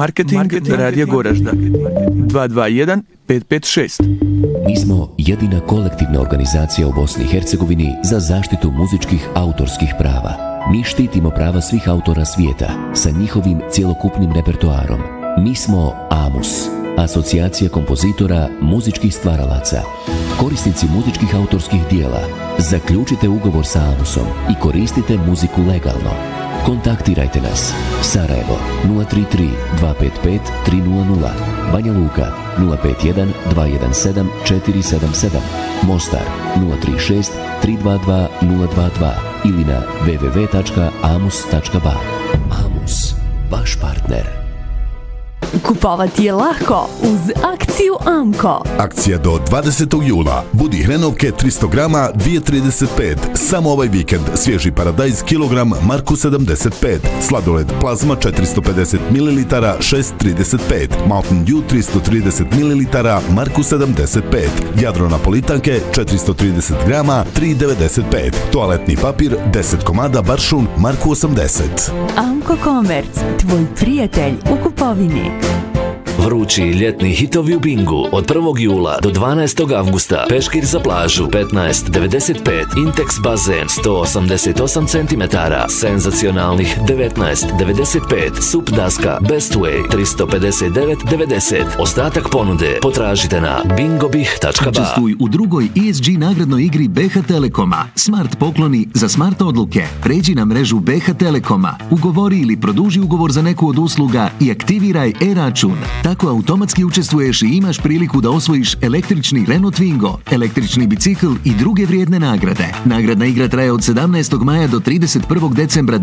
Marketing Radija Goražda 221 556. Mi smo jedina kolektivna organizacija u Bosni i Hercegovini za zaštitu muzičkih autorskih prava. Mi štitimo prava svih autora svijeta sa njihovim cjelokupnim repertoarom. Mi smo AMUS, Asocijacija kompozitora muzičkih stvaralaca. Korisnici muzičkih autorskih dijela, zaključite ugovor sa AMUS-om i koristite muziku legalno. Kontaktirajte nas. Sarajevo 033 255 300, Banja Luka 051 217 477, Mostar 036 322 022 ili na www.amus.ba. AMUS, vaš partner. Kupovati je lako uz akciju AMCO. Akcija do 20. jula. Budi hrenovke 300 grama 2,35. Samo ovaj vikend. Svježi paradajz kilogram Marku 75. Sladoled plazma 450 ml 6,35. Mountain Dew 330 ml Marku 75. Jadro napolitanke 430 grama 3,95. Toaletni papir 10 komada Baršun Marku 80. AMCO Commerce, tvoj prijatelj u kupovini. Vrući ljetni hitovi u Bingu od 1. jula do 12. avgusta. Peškir za plažu 15,95, Intex bazen 188 cm, senzacionalnih 19,95, sup daska Best Way 359,90. Ostatak ponude potražite na bingobih.ba. Učestvuj u drugoj ESG nagradnoj igri BH Telekoma. Smart pokloni za smart odluke. Pređi na mrežu BH Telekoma, ugovori ili produži ugovor za neku od usluga i aktiviraj e-račun. Tako automatski učestvuješ i imaš priliku da osvojiš električni Renault Twingo, električni bicikl i druge vrijedne nagrade. Nagradna igra traje od 17. maja do 31. decembra